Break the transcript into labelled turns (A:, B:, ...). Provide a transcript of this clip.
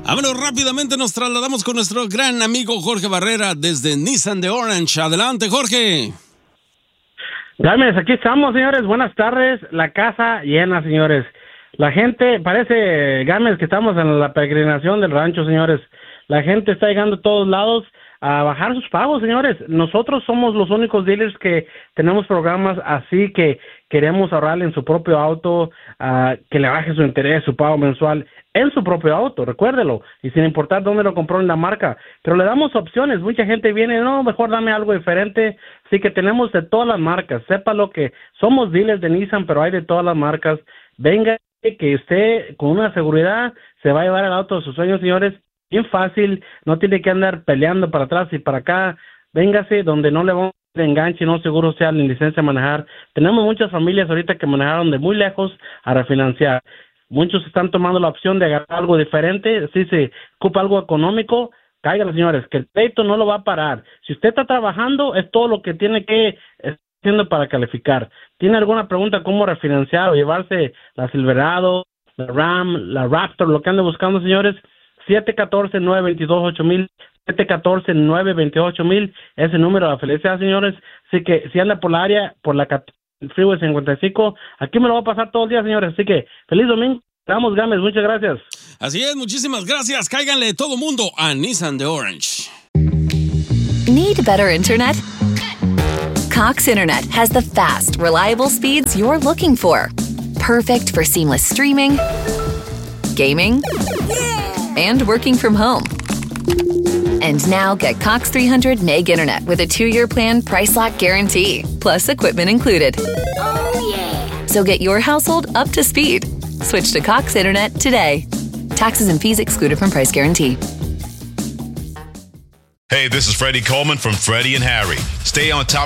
A: Vámonos, rápidamente nos trasladamos con nuestro gran amigo Jorge Barrera desde Nissan de Orange. Adelante, Jorge.
B: Gámez, aquí estamos, señores. Buenas tardes. La casa llena, señores. La gente, parece, Gámez, que estamos en la peregrinación del rancho, señores. La gente está llegando a todos lados a bajar sus pagos, señores. Nosotros somos los únicos dealers que tenemos programas así, que queremos ahorrarle en su propio auto, que le baje su interés, su pago mensual en su propio auto, recuérdelo, y sin importar dónde lo compró en la marca. Pero le damos opciones. Mucha gente viene, no, mejor dame algo diferente. Así que tenemos de todas las marcas. Sépalo que somos dealers de Nissan, pero hay de todas las marcas. Venga, que usted con una seguridad se va a llevar el auto de sus sueños, señores. Bien fácil, no tiene que andar peleando para atrás y para acá. Véngase donde no le vamos a enganche, no seguro sea ni licencia de manejar. Tenemos muchas familias ahorita que manejaron de muy lejos a refinanciar. Muchos están tomando la opción de agarrar algo diferente. Si se ocupa algo económico, cáigale, señores, que el crédito no lo va a parar. Si usted está trabajando, es todo lo que tiene que estar haciendo para calificar. ¿Tiene alguna pregunta cómo refinanciar o llevarse la Silverado, la Ram, la Raptor, lo que ande buscando, señores? 714-922-8000, 714-928-1000, ese número de la felicidad, señores. Así que si anda por la área, por la Freeway 55, aquí me lo va a pasar todo el día, señores. Así que feliz domingo. Vamos, Gámez, muchas gracias.
A: Así es, muchísimas gracias. Cáiganle todo mundo a Nissan de Orange.
C: Need better internet? Cox Internet has the fast, reliable speeds you're looking for. Perfect for seamless streaming, gaming, and working from home. And now get Cox 300 Meg Internet with a 2-year plan price lock guarantee, plus equipment included. Oh, yeah. So get your household up to speed. Switch to Cox Internet today. Taxes and fees excluded from price guarantee.
D: Hey, this is Freddie Coleman from Freddie and Harry. Stay on top